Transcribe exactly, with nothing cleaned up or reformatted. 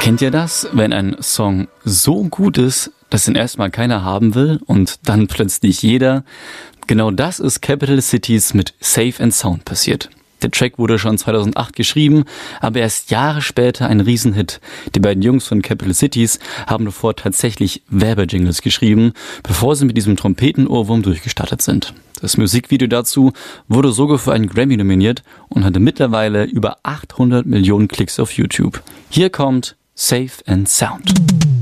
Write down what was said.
Kennt ihr das, wenn ein Song so gut ist, dass ihn erstmal keiner haben will und dann plötzlich jeder? Genau das ist Capital Cities mit Safe and Sound passiert. Der Track wurde schon zweitausendacht geschrieben, aber erst Jahre später ein Riesenhit. Die beiden Jungs von Capital Cities haben davor tatsächlich Werbejingles geschrieben, bevor sie mit diesem Trompeten-Ohrwurm durchgestartet sind. Das Musikvideo dazu wurde sogar für einen Grammy nominiert und hatte mittlerweile über achthundert Millionen Klicks auf YouTube. Hier kommt Safe and Sound.